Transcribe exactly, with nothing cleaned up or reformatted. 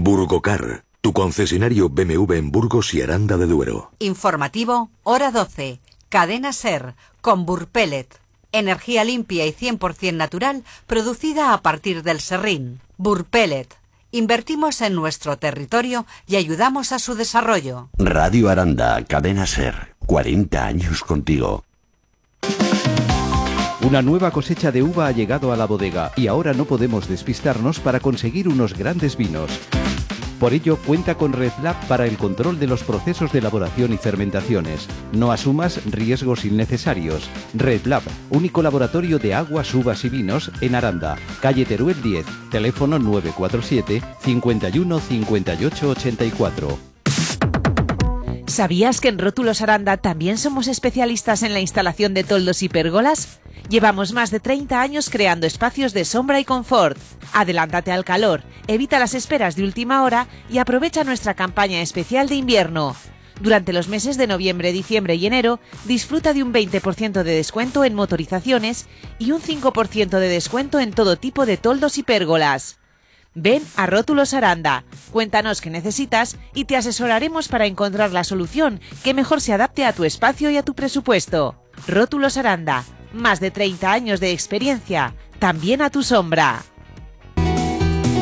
Burgocar, tu concesionario B M W en Burgos y Aranda de Duero. Informativo, hora doce. Cadena SER, con Burpellet. Energía limpia y cien por cien natural, producida a partir del serrín. Burpellet. Invertimos en nuestro territorio y ayudamos a su desarrollo. Radio Aranda, Cadena SER. cuarenta años contigo. Una nueva cosecha de uva ha llegado a la bodega y ahora no podemos despistarnos para conseguir unos grandes vinos. Por ello, cuenta con RedLab para el control de los procesos de elaboración y fermentaciones. No asumas riesgos innecesarios. RedLab, único laboratorio de aguas, uvas y vinos en Aranda, calle Teruel diez, teléfono nueve cuatro siete, cinco uno, cinco ocho ocho cuatro. ¿Sabías que en Rótulos Aranda también somos especialistas en la instalación de toldos y pérgolas? Llevamos más de treinta años creando espacios de sombra y confort. Adelántate al calor, evita las esperas de última hora y aprovecha nuestra campaña especial de invierno. Durante los meses de noviembre, diciembre y enero, disfruta de un veinte por ciento de descuento en motorizaciones y un cinco por ciento de descuento en todo tipo de toldos y pérgolas. Ven a Rótulos Aranda, cuéntanos qué necesitas y te asesoraremos para encontrar la solución que mejor se adapte a tu espacio y a tu presupuesto. Rótulos Aranda, más de treinta años de experiencia, también a tu sombra.